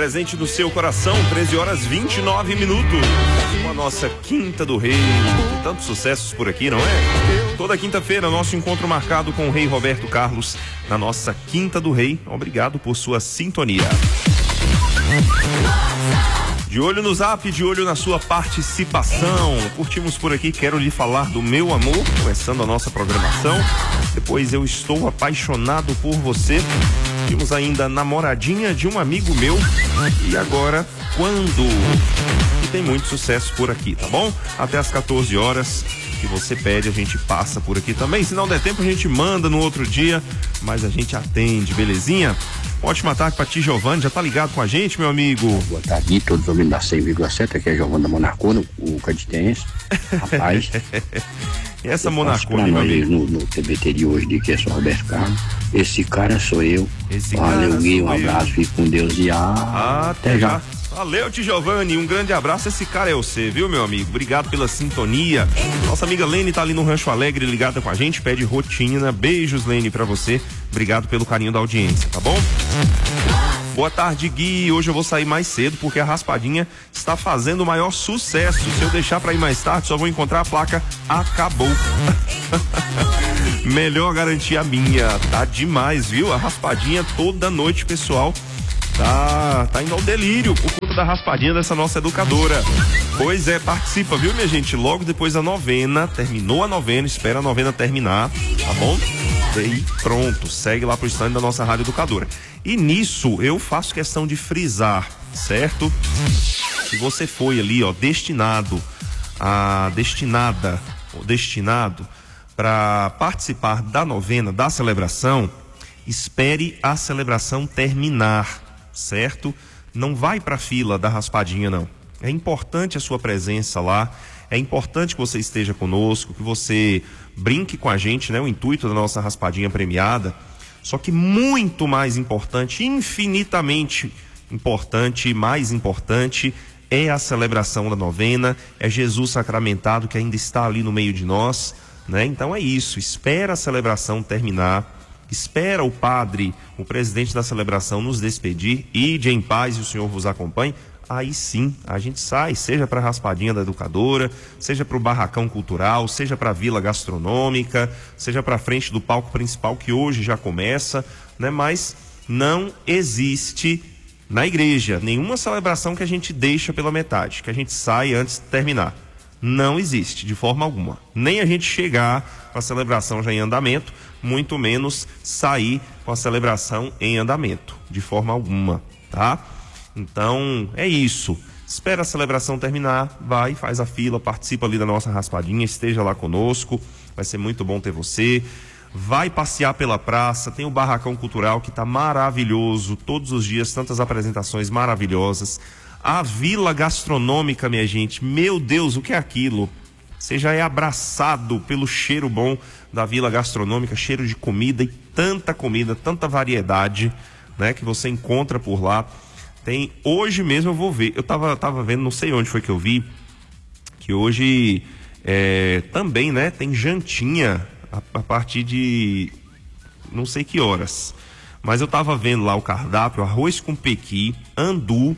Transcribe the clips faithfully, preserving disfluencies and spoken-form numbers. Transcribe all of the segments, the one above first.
presente no seu coração, treze horas e vinte e nove minutos. Com a nossa Quinta do Rei. Tantos sucessos por aqui, não é? Toda quinta-feira, nosso encontro marcado com o Rei Roberto Carlos na nossa Quinta do Rei. Obrigado por sua sintonia. De olho no zap, de olho na sua participação. Curtimos por aqui, quero lhe falar do meu amor, começando a nossa programação. Depois eu estou apaixonado por você. Temos ainda namoradinha de um amigo meu. E agora, quando? E tem muito sucesso por aqui, tá bom? Até às quatorze horas, que você pede, a gente passa por aqui também. Se não der tempo, a gente manda no outro dia, mas a gente atende, belezinha? Ótima tarde pra ti, Giovanni. Já tá ligado com a gente, meu amigo? Boa tarde, todos ouvindo da cem vírgula sete. Aqui é Giovanni da Monarcona, o caditense. Rapaz. E essa Monarcona, meu amigo? No, no T B T de hoje, de que é só Roberto Carlos. Esse cara sou eu. Esse Valeu, cara Gui, sou um abraço, eu. fique com Deus e a... Ah, até já. Valeu, tio Giovanni, um grande abraço. Esse cara é você, viu, meu amigo? Obrigado pela sintonia. Nossa amiga Lene tá ali no Rancho Alegre ligada com a gente, pede rotina. Beijos, Lene, pra você. Obrigado pelo carinho da audiência, tá bom? Boa tarde, Gui. Hoje eu vou sair mais cedo porque a Raspadinha está fazendo o maior sucesso. Se eu deixar pra ir mais tarde, só vou encontrar a placa Acabou. Melhor garantia minha. Tá demais, viu? A Raspadinha toda noite, pessoal. Tá, tá indo ao delírio por conta da Raspadinha dessa nossa educadora. Pois é, participa, viu, minha gente? Logo depois da novena, terminou a novena, espera a novena terminar, tá bom? E aí, pronto, segue lá pro stand da nossa Rádio Educadora. E nisso, eu faço questão de frisar, certo? Se você foi ali, ó, destinado, a, destinada, ou destinado para participar da novena, da celebração, espere a celebração terminar. Certo? Não vai para a fila da Raspadinha, não. É importante a sua presença lá, é importante que você esteja conosco, que você brinque com a gente, né? O intuito da nossa Raspadinha premiada. Só que muito mais importante, infinitamente importante, mais importante, é a celebração da novena, é Jesus sacramentado que ainda está ali no meio de nós, né? Então é isso, espera a celebração terminar. Espera o padre, o presidente da celebração, nos despedir. Ide em paz e o Senhor vos acompanhe. Aí sim, a gente sai, seja para a Raspadinha da Educadora, seja para o Barracão Cultural, seja para a Vila Gastronômica, seja para a frente do palco principal, que hoje já começa, né? Mas não existe na igreja nenhuma celebração que a gente deixa pela metade, que a gente sai antes de terminar. Não existe, de forma alguma. Nem a gente chegar com a celebração já em andamento, muito menos sair com a celebração em andamento, de forma alguma, tá? Então, é isso. Espera a celebração terminar, vai, faz a fila, participa ali da nossa Raspadinha, esteja lá conosco, vai ser muito bom ter você. Vai passear pela praça, tem o Barracão Cultural que tá maravilhoso, todos os dias, tantas apresentações maravilhosas. A Vila Gastronômica, minha gente, meu Deus, o que é aquilo? Você já é abraçado pelo cheiro bom da Vila Gastronômica, cheiro de comida e tanta comida, tanta variedade, né, que você encontra por lá. Tem, hoje mesmo eu vou ver, eu tava, tava vendo, não sei onde foi que eu vi, que hoje é, também, né, tem jantinha a, a partir de não sei que horas. Mas eu tava vendo lá o cardápio, arroz com pequi, andu,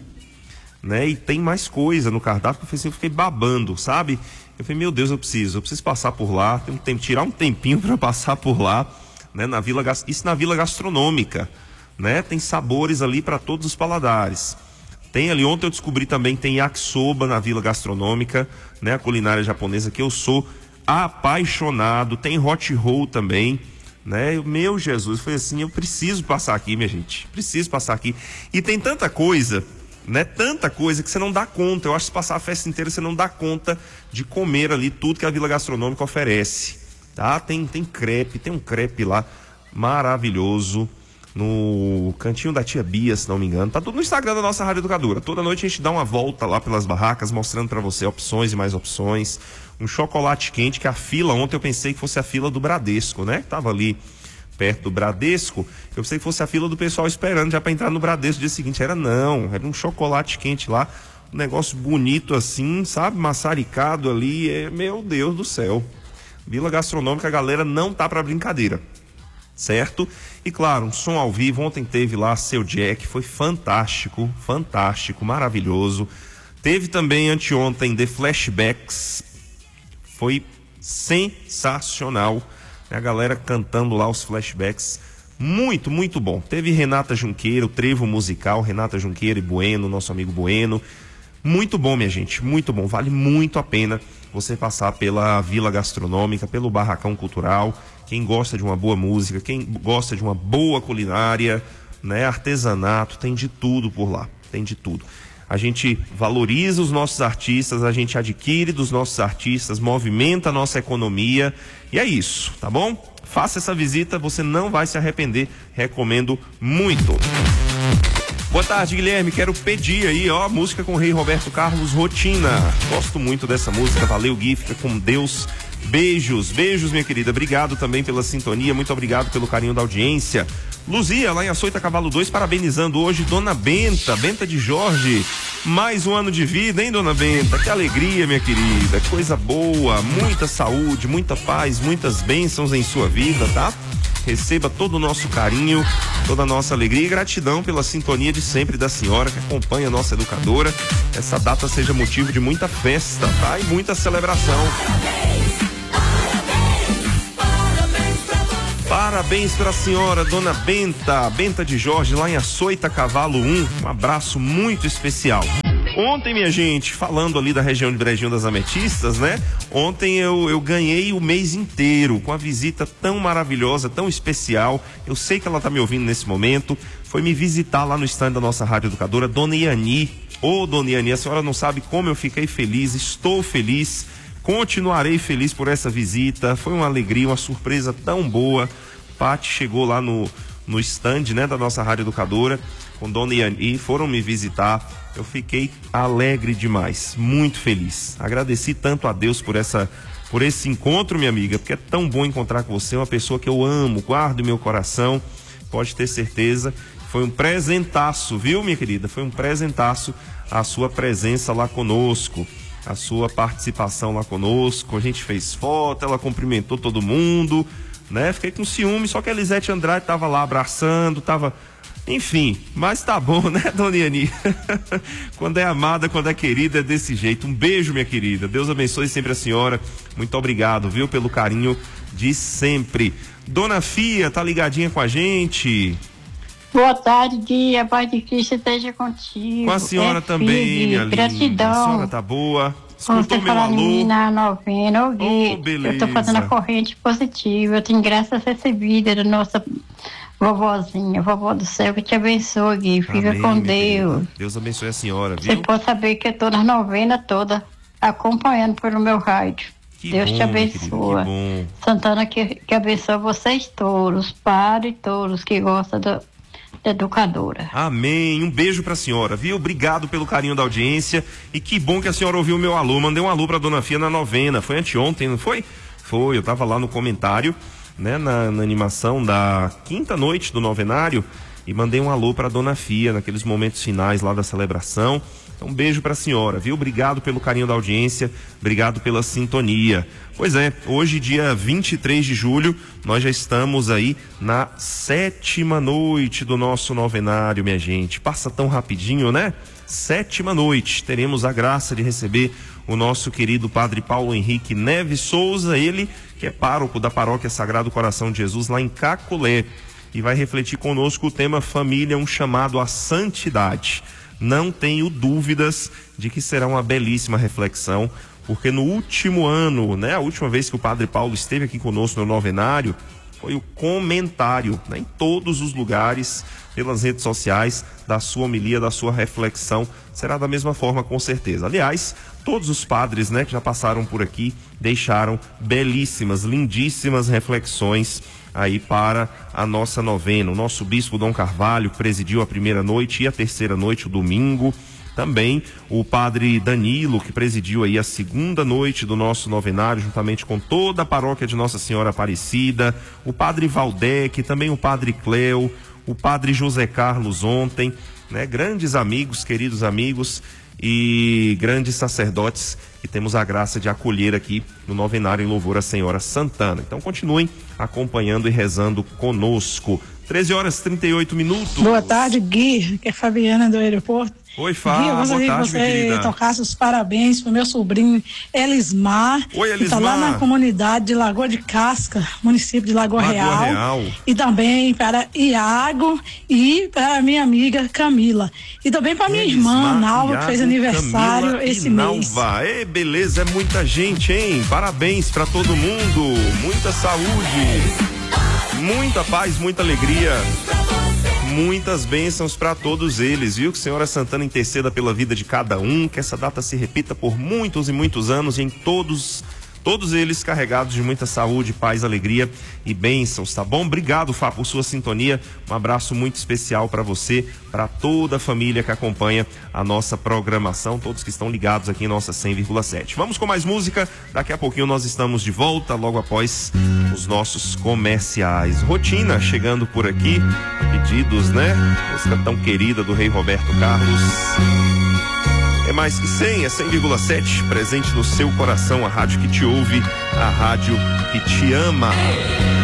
né? E tem mais coisa no cardápio que eu, assim, eu fiquei babando, sabe? Eu falei, meu Deus, eu preciso, eu preciso passar por lá, tem um tempo, tirar um tempinho para passar por lá, né? Na Vila, isso na Vila Gastronômica, né? Tem sabores ali para todos os paladares. Tem ali, ontem eu descobri também, tem yakisoba na Vila Gastronômica, né? A culinária japonesa que eu sou apaixonado, tem hot roll também, né? Meu Jesus, foi assim, eu preciso passar aqui, minha gente, preciso passar aqui. E tem tanta coisa, né? Tanta coisa que você não dá conta. Eu acho que se passar a festa inteira você não dá conta de comer ali tudo que a Vila Gastronômica oferece, tá? Tem, tem crepe, tem um crepe lá maravilhoso no cantinho da tia Bia, se não me engano. Tá tudo no Instagram da nossa Rádio Educadora. Toda noite a gente dá uma volta lá pelas barracas, mostrando pra você opções e mais opções. Um chocolate quente, que a fila ontem eu pensei que fosse a fila do Bradesco, né? Que tava ali perto do Bradesco, eu pensei que fosse a fila do pessoal esperando já para entrar no Bradesco no dia seguinte. Era não, era um chocolate quente lá, um negócio bonito assim, sabe, maçaricado ali, é, meu Deus do céu. Vila Gastronômica, a galera não tá para brincadeira. certo? E claro, um som ao vivo. Ontem teve lá Seu Jack, foi fantástico, fantástico, maravilhoso. Teve também anteontem The Flashbacks, foi sensacional, a galera cantando lá os flashbacks, muito, muito bom. Teve Renata Junqueira, o trevo musical, Renata Junqueira e Bueno, nosso amigo Bueno, muito bom, minha gente, muito bom, vale muito a pena você passar pela Vila Gastronômica, pelo Barracão Cultural. Quem gosta de uma boa música, quem gosta de uma boa culinária, né, artesanato, tem de tudo por lá, tem de tudo. A gente valoriza os nossos artistas, a gente adquire dos nossos artistas, movimenta a nossa economia, e é isso, tá bom? Faça essa visita, você não vai se arrepender, recomendo muito. Boa tarde, Guilherme, quero pedir aí, ó, música com o Rei Roberto Carlos, Rotina. Gosto muito dessa música, valeu, Gui, fica com Deus. Beijos, beijos, minha querida, obrigado também pela sintonia, muito obrigado pelo carinho da audiência. Luzia, lá em Açoita Cavalo dois, parabenizando hoje Dona Benta, Benta de Jorge, mais um ano de vida, hein, Dona Benta? Que alegria, minha querida, coisa boa, muita saúde, muita paz, muitas bênçãos em sua vida, tá? Receba todo o nosso carinho, toda a nossa alegria e gratidão pela sintonia de sempre da senhora que acompanha a nossa educadora. Essa data seja motivo de muita festa, tá? E muita celebração. Parabéns para a senhora, Dona Benta, Benta de Jorge, lá em Açoita Cavalo um. Um abraço muito especial. Ontem, minha gente, falando ali da região de Brejinho das Ametistas, né? Ontem eu, eu ganhei o mês inteiro com a visita tão maravilhosa, tão especial. Eu sei que ela tá me ouvindo nesse momento. Foi me visitar lá no stand da nossa Rádio Educadora, Dona Iani. Ô, Dona Iani, a senhora não sabe como eu fiquei feliz, estou feliz. Continuarei feliz por essa visita, foi uma alegria, uma surpresa tão boa. Pati chegou lá no, no stand, né, da nossa Rádio Educadora, com Dona Iani, foram me visitar. Eu fiquei alegre demais, muito feliz. Agradeci tanto a Deus por, essa, por esse encontro, minha amiga, porque é tão bom encontrar com você, uma pessoa que eu amo, guardo em meu coração, pode ter certeza. Foi um presentaço, viu, minha querida? Foi um presentaço a sua presença lá conosco, a sua participação lá conosco. A gente fez foto, ela cumprimentou todo mundo, né? Fiquei com ciúme, só que a Elisete Andrade tava lá abraçando, tava... Enfim, mas tá bom, né, Dona Iani? Quando é amada, quando é querida, é desse jeito. Um beijo, minha querida. Deus abençoe sempre a senhora. Muito obrigado, viu, pelo carinho de sempre. Dona Fia, tá ligadinha com a gente? Boa tarde, Gui. A paz de Cristo esteja contigo. Com a senhora é também, filho, minha linda. Gratidão. A senhora tá boa? Escutou meu alô? Menina novena, ô Gui, oh, beleza. eu tô fazendo a corrente positiva. Eu tenho graças recebidas da nossa vovozinha, vovó do céu, que te abençoe, Gui. Fica Amém, com Deus. Querida. Deus abençoe a senhora, viu? Você pode saber que eu tô nas novenas toda, acompanhando pelo meu rádio. Que Deus bom, te abençoe. Que bom. Santana que, que abençoe vocês todos, padres todos que gostam da educadora. Amém. Um beijo pra senhora, viu? Obrigado pelo carinho da audiência e que bom que a senhora ouviu o meu alô. Mandei um alô pra Dona Fia na novena. Foi anteontem, não foi? Foi, eu tava lá no comentário, né, na, na animação da quinta noite do novenário e mandei um alô pra Dona Fia naqueles momentos finais lá da celebração. Então, um beijo pra senhora, viu? Obrigado pelo carinho da audiência, obrigado pela sintonia. Pois é, hoje, dia vinte e três de julho, nós já estamos aí na sétima noite do nosso novenário, minha gente. Passa tão rapidinho, né? Sétima noite, teremos a graça de receber o nosso querido Padre Paulo Henrique Neves Souza, ele que é pároco da Paróquia Sagrado Coração de Jesus, lá em Caculé, e vai refletir conosco o tema Família, um chamado à santidade. Não tenho dúvidas de que será uma belíssima reflexão, porque no último ano, né, a última vez que o Padre Paulo esteve aqui conosco no novenário, foi o comentário, né, em todos os lugares, pelas redes sociais, da sua homilia, da sua reflexão, será da mesma forma, com certeza. Aliás, todos os padres, né, que já passaram por aqui, deixaram belíssimas, lindíssimas reflexões aí para a nossa novena. O nosso bispo Dom Carvalho, que presidiu a primeira noite e a terceira noite, o domingo. Também o padre Danilo, que presidiu aí a segunda noite do nosso novenário, juntamente com toda a paróquia de Nossa Senhora Aparecida. O padre Valdec, também o padre Cleo, o padre José Carlos ontem, né? Grandes amigos, queridos amigos. e grandes sacerdotes que temos a graça de acolher aqui no novenário em louvor à Senhora Santana. Então continuem acompanhando e rezando conosco. treze horas e trinta e oito minutos. Boa tarde, Gui, que é Fabiana do aeroporto. Oi, Fá, Gui, eu gostaria boa tarde, que você tocasse os parabéns pro meu sobrinho Elismar. Oi, Elismar. Que tá lá na comunidade de Lagoa de Casca, município de Lagoa, Lagoa Real. Real. E também para Iago e para minha amiga Camila. E também para minha Elismar, irmã, Nalva, Iago, que fez aniversário Camila esse e mês. Nalva. Ei, beleza, é muita gente, hein? Parabéns pra todo mundo. Muita saúde, muita paz, muita alegria. Muitas bênçãos para todos eles, viu? Que a Senhora Santana interceda pela vida de cada um, que essa data se repita por muitos e muitos anos e em todos, todos eles carregados de muita saúde, paz, alegria e bênçãos, tá bom? Obrigado, Fá, por sua sintonia. Um abraço muito especial para você, para toda a família que acompanha a nossa programação, todos que estão ligados aqui em nossa cem vírgula sete. Vamos com mais música. Daqui a pouquinho nós estamos de volta, logo após os nossos comerciais. Rotina chegando por aqui, pedidos, né? Música tão querida do Rei Roberto Carlos. É mais que cem, é cem vírgula sete, presente no seu coração, a rádio que te ouve, a rádio que te ama.